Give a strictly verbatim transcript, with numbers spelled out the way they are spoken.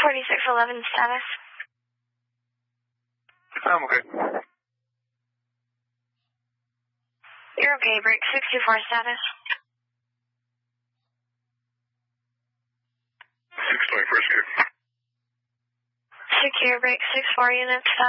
forty-six eleven status. I'm okay. You're okay, break six two four status. six twenty-four, secure. Secure, break six four units,